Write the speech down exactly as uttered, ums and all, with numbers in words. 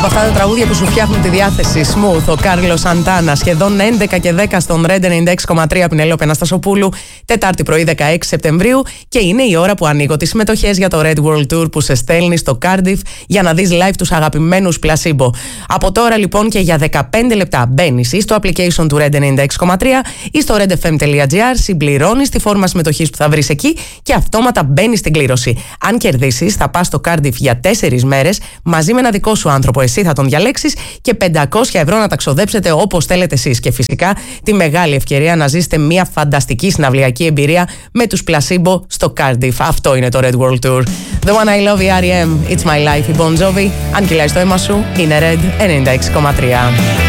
Από αυτά τα τραγούδια που σου φτιάχνουν τη διάθεση, Smooth, ο Κάρλος Σαντάνα, σχεδόν έντεκα και δέκα στον Red ενενήντα έξι κόμμα τρία, Πινελόπη Αναστασοπούλου, Τετάρτη πρωί δεκαέξι Σεπτεμβρίου, και είναι η ώρα που ανοίγω τις συμμετοχές για το Red World Tour που σε στέλνει στο Cardiff για να δεις live τους αγαπημένους Placebo. Από τώρα λοιπόν και για δεκαπέντε λεπτά μπαίνεις ή στο application του Red ενενήντα έξι κόμμα τρία ή στο redfm τελεία gr, συμπληρώνεις τη φόρμα συμμετοχής που θα βρεις εκεί και αυτόματα μπαίνεις στην κλήρωση. Αν κερδίσεις, θα πας στο Cardiff για τέσσερις μέρες μαζί με ένα δικό σου άνθρωπο. Εσύ θα τον διαλέξεις και πεντακόσια ευρώ να τα ξοδέψετε όπως θέλετε εσείς. Και φυσικά τη μεγάλη ευκαιρία να ζήσετε μια φανταστική συναυλιακή εμπειρία με τους Placebo στο Cardiff. Αυτό είναι το Red World Tour. The one I love, η αρ ι εμ, It's My Life, η Bon Jovi. Αν κυλάει στο αίμα σου, είναι Red ενενήντα έξι κόμμα τρία.